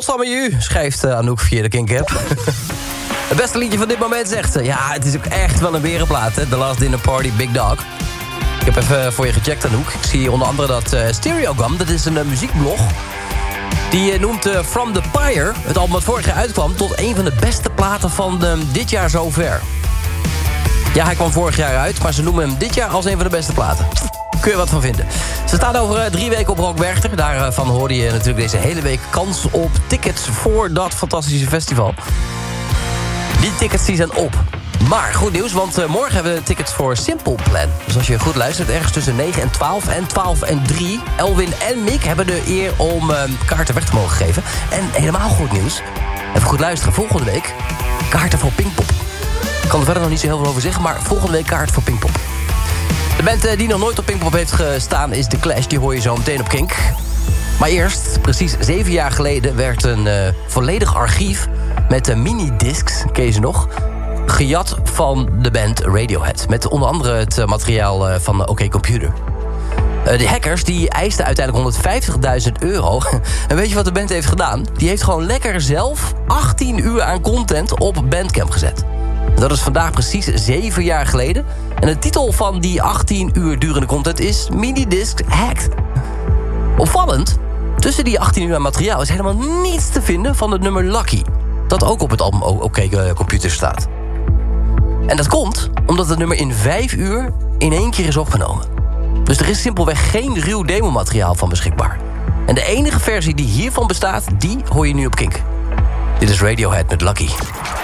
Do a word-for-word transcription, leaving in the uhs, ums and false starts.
Some of You, schrijft uh, Anouk via de Kink-app. Het beste liedje van dit moment zegt ze. Ja, het is ook echt wel een berenplaat, hè. The Last Dinner Party, Big Dog. Ik heb even voor je gecheckt, Anouk. Ik zie hier onder andere dat uh, Stereogum, dat is een uh, muziekblog. Die uh, noemt uh, From the Pyre, het album dat vorig jaar uitkwam, tot een van de beste platen van uh, dit jaar zover. Ja, hij kwam vorig jaar uit, maar ze noemen hem dit jaar als een van de beste platen. Kun je wat van vinden. Ze staan over uh, drie weken op Rock Werchter. Daarvan hoorde je natuurlijk deze hele week kans op tickets voor dat fantastische festival. Die tickets die zijn op. Maar goed nieuws, want uh, morgen hebben we tickets voor Simple Plan. Dus als je goed luistert, ergens tussen negen en twaalf en twaalf en drie... Elwin en Mick hebben de eer om uh, kaarten weg te mogen geven. En helemaal goed nieuws. Even goed luisteren, volgende week kaarten voor Pinkpop. Ik kan er verder nog niet zo heel veel over zeggen, maar volgende week kaart voor Pinkpop. De band uh, die nog nooit op Pinkpop heeft gestaan is The Clash. Die hoor je zo meteen op Kink. Maar eerst, precies zeven jaar geleden, werd een uh, volledig archief met uh, mini-discs, ken je ze nog, gejat van de band Radiohead. Met onder andere het uh, materiaal uh, van uh, OK Computer. Uh, de hackers die eisten uiteindelijk honderdvijftigduizend euro. En weet je wat de band heeft gedaan? Die heeft gewoon lekker zelf achttien uur aan content op Bandcamp gezet. Dat is vandaag precies zeven jaar geleden. En de titel van die achttien uur durende content is Minidisc Hacked. Opvallend, tussen die achttien uur aan materiaal is helemaal niets te vinden van het nummer Lucky. Dat ook op het album OK Computer staat. En dat komt omdat het nummer in vijf uur in één keer is opgenomen. Dus er is simpelweg geen ruw demomateriaal van beschikbaar. En de enige versie die hiervan bestaat, die hoor je nu op Kink. Dit is Radiohead met Lucky.